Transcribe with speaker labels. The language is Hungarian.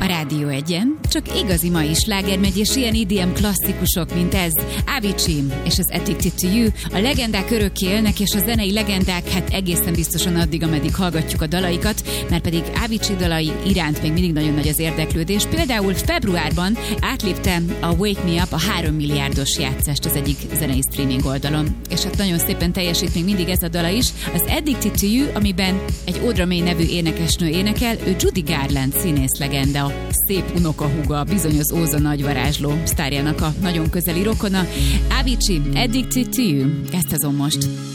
Speaker 1: A Rádió Egyen csak igazi mai sláger megy, és ilyen EDM klasszikusok, mint ez, Avicii és az Addicted to You. A legendák örökké élnek, és a zenei legendák egészen biztosan addig, ameddig hallgatjuk a dalaikat, mert pedig Avicii dalai iránt még mindig nagyon nagy az érdeklődés. Például februárban átlépte a Wake Me Up a 3 milliárdos játszást az egyik zenei streaming oldalon. És hát nagyon szépen teljesít még mindig ez a dala is. Az Addicted to You, amiben egy Audra May nevű énekesnő énekel, ő Judy Garland színész legenda, szép unokahúga, bizony az Óza nagyvarázsló sztárjának a nagyon közeli rokona. Avicii, Addicted to You, kezd azon most.